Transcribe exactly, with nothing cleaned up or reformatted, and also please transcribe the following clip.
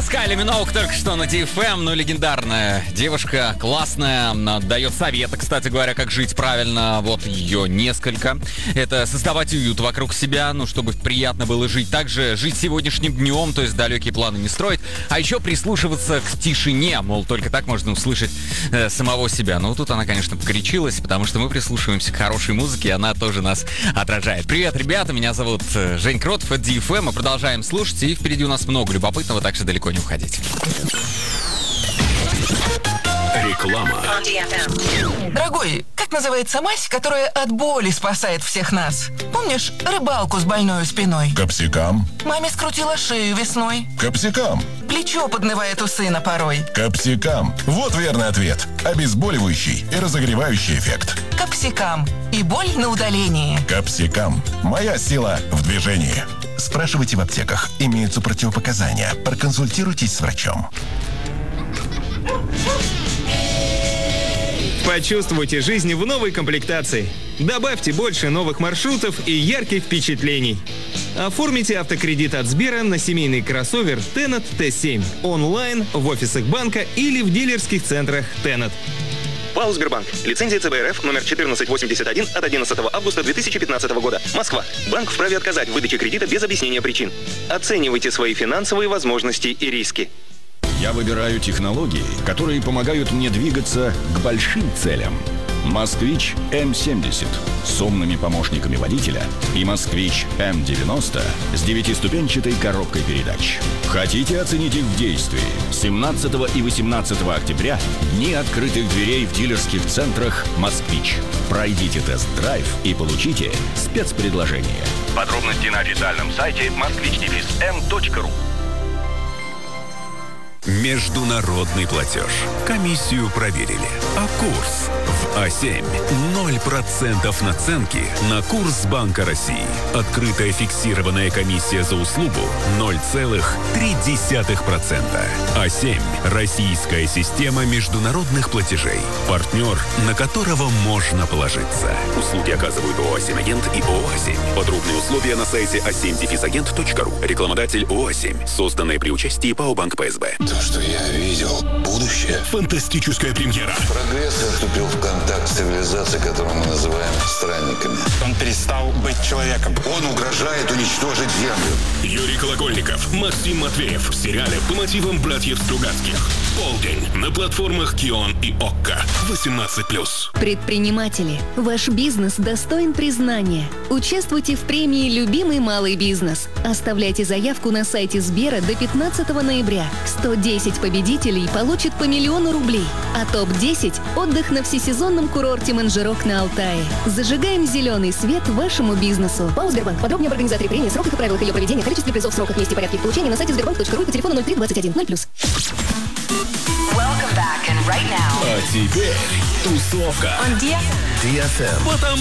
Кайли Миноуг только что на Ди Эф Эм, ну, легендарная девушка, классная, дает советы, кстати говоря, как жить правильно, вот ее несколько. Это создавать уют вокруг себя, ну, чтобы приятно было жить. Также жить сегодняшним днем, то есть далекие планы не строить, а еще прислушиваться к тишине, мол, только так можно услышать э, самого себя. Ну, тут она, конечно, покорячилась, потому что мы прислушиваемся к хорошей музыке, и она тоже нас отражает. Привет, ребята, меня зовут Жень Кротов, это Ди Эф Эм, мы продолжаем слушать, и впереди у нас много любопытного, так что далеко не уходите. Реклама. Дорогой, как называется мазь, которая от боли спасает всех нас? Помнишь рыбалку с больной спиной? Капсикам. Маме скрутила шею весной. Капсикам. Плечо поднывает у сына порой. Капсикам. Вот верный ответ. Обезболивающий и разогревающий эффект. Капсикам. И боль на удалении. Капсикам. Моя сила в движении. Спрашивайте в аптеках. Имеются противопоказания. Проконсультируйтесь с врачом. Почувствуйте жизнь в новой комплектации. Добавьте больше новых маршрутов и ярких впечатлений. Оформите автокредит от Сбера на семейный кроссовер Тенет Т семь онлайн, в офисах банка или в дилерских центрах Тенет. ПАО «Сбербанк». Лицензия Ц Б Р Ф номер четырнадцать восемьдесят один от одиннадцатого августа две тысячи пятнадцатого года. Москва. Банк вправе отказать в выдаче кредита без объяснения причин. Оценивайте свои финансовые возможности и риски. Я выбираю технологии, которые помогают мне двигаться к большим целям. «Москвич М семьдесят» с умными помощниками водителя и «Москвич М девяносто» с девятиступенчатой коробкой передач. Хотите оценить их в действии? семнадцатого и восемнадцатого октября дни открытых дверей в дилерских центрах «Москвич». Пройдите тест-драйв и получите спецпредложение. Подробности на официальном сайте москвич эм точка ру. Международный платеж. Комиссию проверили. А курс в А семь. ноль процентов наценки на курс Банка России. Открытая фиксированная комиссия за услугу ноль целых три десятых процента. А семь. Российская система международных платежей. Партнер, на которого можно положиться. Услуги оказывают ООО «А семь Агент» и ООО «А семь». Подробные условия на сайте а семь агент точка ру. Рекламодатель ООО «А семь». Созданное при участии ПАО «Банк Пэ Эс Бэ». То, что я видел, будущее. Фантастическая премьера. Прогресс вступил в контакт с цивилизацией, которую мы называем странниками. Он перестал быть человеком. Он угрожает уничтожить Землю. Юрий Колокольников, Максим Матвеев в сериале по мотивам братьев Стругацких. Полдень на платформах Кион и Окко. восемнадцать плюс. Предприниматели, ваш бизнес достоин признания. Участвуйте в премии «Любимый малый бизнес». Оставляйте заявку на сайте Сбера до пятнадцатого ноября. сто десять победителей получат по миллиону рублей, а топ десять – отдых на всесезонном курорте Манжерок на Алтае. Зажигаем зеленый свет вашему бизнесу. ПАО «Сбербанк». Подробнее об организаторе премии, сроках и правилах ее проведения, количестве призов, сроках, месте и порядке их получения на сайте сбербанк точка ру и по телефону ноль три двадцать один ноль плюс. А теперь тусовка. Он Ди Эф Эм. Потому